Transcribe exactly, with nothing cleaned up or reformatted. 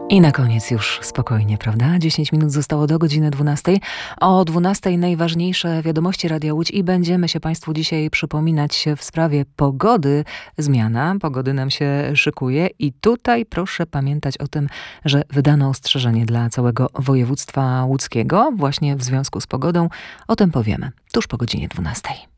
I na koniec już spokojnie, prawda? dziesięć minut zostało do godziny dwunastej. O dwunastej najważniejsze wiadomości Radia Łódź i będziemy się Państwu dzisiaj przypominać w sprawie pogody. Zmiana pogody nam się szykuje i tutaj proszę pamiętać o tym, że wydano ostrzeżenie dla całego województwa łódzkiego właśnie w związku z pogodą. O tym powiemy tuż po godzinie dwunastej.